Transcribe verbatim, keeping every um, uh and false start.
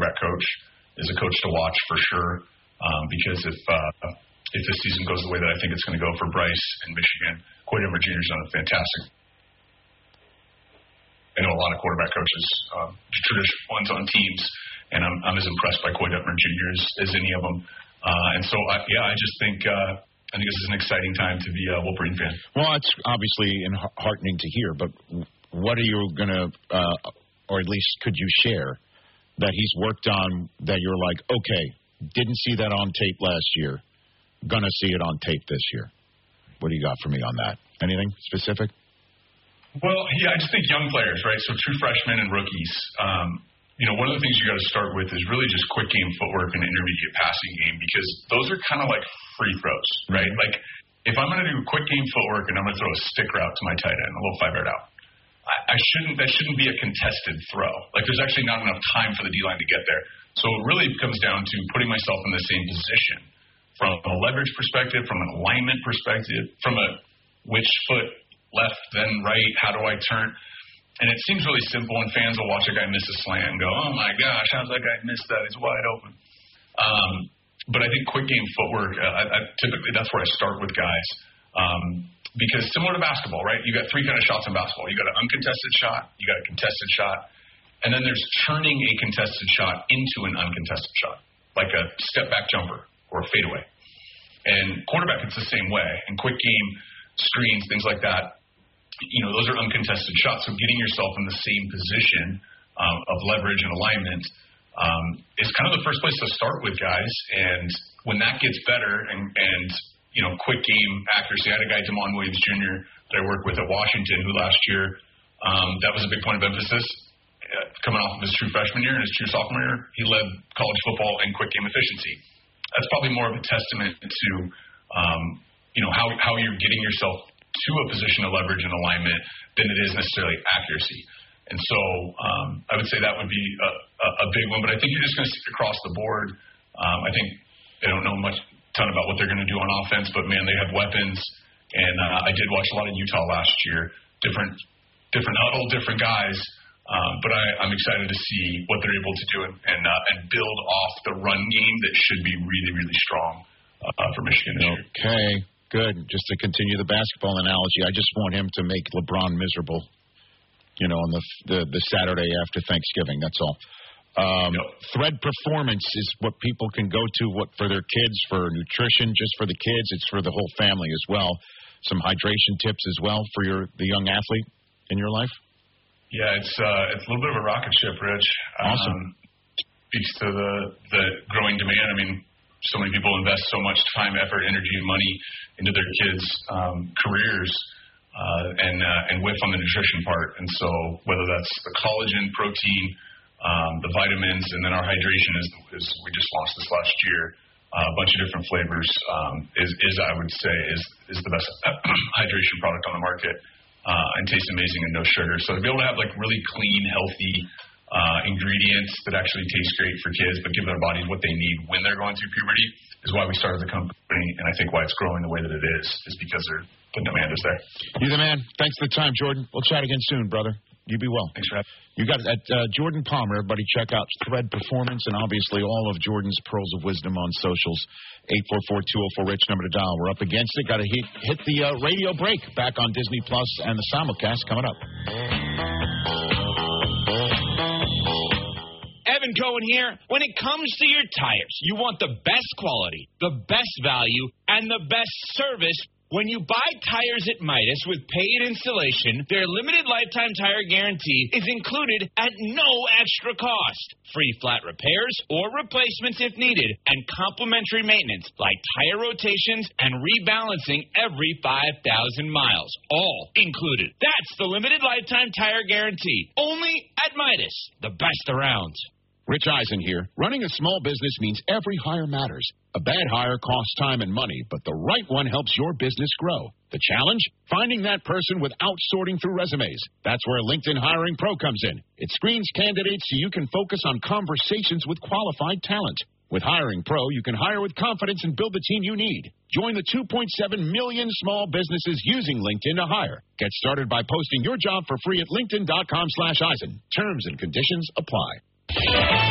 quarterback coach is a coach to watch for sure, um, because if uh, if this season goes the way that I think it's going to go for Bryce and Michigan, Coy Detmer Junior has done a fantastic. I know a lot of quarterback coaches, um, traditional ones on teams, and I'm, I'm as impressed by Coy Detmer Junior as, as any of them. Uh, and so, I, yeah, I just think uh, I think this is an exciting time to be a Wolverine fan. Well, it's obviously heartening to hear, but what are you going to, uh, or at least could you share, that he's worked on that you're like, okay, didn't see that on tape last year, going to see it on tape this year? What do you got for me on that? Anything specific? Well, yeah, I just think young players, right? So true freshmen and rookies. Um, you know, one of the things you got to start with is really just quick game footwork and intermediate passing game, because those are kind of like free throws, right? Like if I'm going to do quick game footwork and I'm going to throw a stick route to my tight end, a little five yard out, I, I shouldn't. That shouldn't be a contested throw. Like there's actually not enough time for the D line to get there. So it really comes down to putting myself in the same position from a leverage perspective, from an alignment perspective, from a which foot left, then right, how do I turn? And it seems really simple, and fans will watch a guy miss a slant and go, oh, my gosh, how's that guy miss that? He's wide open. Um, but I think quick game footwork, uh, I, I, typically that's where I start with guys. Um, because similar to basketball, right, you got three kind of shots in basketball. You got an uncontested shot, you got a contested shot, and then there's turning a contested shot into an uncontested shot, like a step-back jumper or a fadeaway. And quarterback, it's the same way. And quick game screens, things like that, you know, those are uncontested shots. So getting yourself in the same position um, of leverage and alignment um, is kind of the first place to start with guys. And when that gets better and, and you know, quick game accuracy, I had a guy, Damon Williams Junior, that I worked with at Washington, who last year, um, that was a big point of emphasis. Uh, coming off of his true freshman year and his true sophomore year, he led college football in quick game efficiency. That's probably more of a testament to, um, you know, how, how you're getting yourself to a position of leverage and alignment than it is necessarily accuracy. And so um, I would say that would be a, a, a big one. But I think you're just going to see it across the board. Um, I think they don't know much ton about what they're going to do on offense, but, man, they have weapons. And uh, I did watch a lot of Utah last year, different different huddle, different guys. Um, but I, I'm excited to see what they're able to do and and, uh, and build off the run game that should be really, really strong uh, for Michigan this year. Okay. Good. Just to continue the basketball analogy, I just want him to make LeBron miserable, you know, on the the, the Saturday after Thanksgiving. That's all. Um, yep. Thread Performance is what people can go to what for their kids, for nutrition, just for the kids. It's for the whole family as well. Some hydration tips as well for your the young athlete in your life. Yeah, it's uh, it's a little bit of a rocket ship, Rich. Awesome. Um, speaks to the the growing demand. I mean, so many people invest so much time, effort, energy, and money into their kids' um, careers, uh, and uh, and whiff on the nutrition part. And so whether that's the collagen, protein, um, the vitamins, and then our hydration is, is we just launched this last year, uh, a bunch of different flavors, um, is, is I would say is is the best hydration product on the market, uh, and tastes amazing and no sugar. So to be able to have like really clean, healthy uh, ingredients that actually taste great for kids, but give their bodies what they need when they're going through puberty, is why we started the company, and I think why it's growing the way that it is, is because they're, the demand is there. You're the man. Thanks for the time, Jordan. We'll chat again soon, brother. You be well. Thanks for having me. You got it at uh, Jordan Palmer. Everybody check out Thread Performance and obviously all of Jordan's pearls of wisdom on socials. eight four four, two oh four, RICH, number to dial. We're up against it. Got to hit, hit the uh, radio break. Back on Disney Plus and the simulcast coming up. Evan Cohen here. When it comes to your tires, you want the best quality, the best value, and the best service. When you buy tires at Midas with paid installation, their limited lifetime tire guarantee is included at no extra cost. Free flat repairs or replacements if needed, and complimentary maintenance like tire rotations and rebalancing every five thousand miles. All included. That's the limited lifetime tire guarantee. Only at Midas, the best around. Rich Eisen here. Running a small business means every hire matters. A bad hire costs time and money, but the right one helps your business grow. The challenge? Finding that person without sorting through resumes. That's where LinkedIn Hiring Pro comes in. It screens candidates so you can focus on conversations with qualified talent. With Hiring Pro, you can hire with confidence and build the team you need. Join the two point seven million small businesses using LinkedIn to hire. Get started by posting your job for free at linkedin dot com slash Eisen. Terms and conditions apply.